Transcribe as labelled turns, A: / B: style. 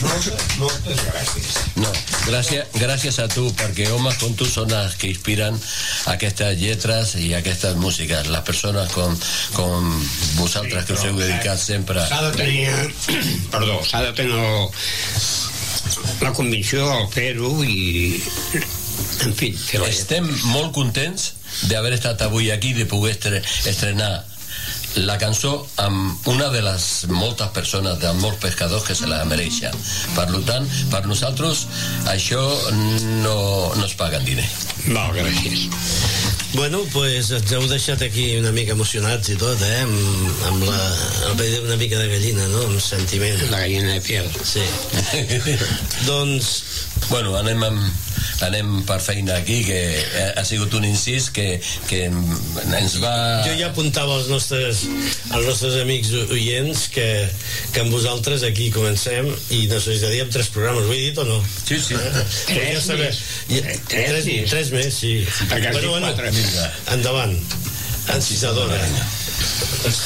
A: Moltes gràcies.
B: No, gràcies a tu, perquè homes com tu són els que inspiren aquestes lletres i aquestes músiques. Les persones com vosaltres que us heu dedicat sempre...
A: S'ha de tenir la convicció de fer-ho i, en fi, fer-ho.
B: Estem molt contents d'haver estat avui aquí, de poder estrenar la cançó amb una de les moltes persones, de molts pescadors que se la mereixen. Per tant, per nosaltres això no es paguen diner.
A: No, gràcies.
C: Bueno, pues ens heu deixat aquí una mica emocionats i tot, amb una mica de gallina, no? Amb sentiment.
A: La gallina de piel.
C: Sí. Doncs...
B: Bueno, anem per feina aquí, que ha sigut un incís que ens va...
C: Jo ja apuntava als nostres amics oients que amb vosaltres aquí comencem i necessitaríem 3 programes, ho he dit o no?
B: Sí.
C: 3 més, sí.
A: Perquè has dit 4 més.
C: Endavant. Encisadora.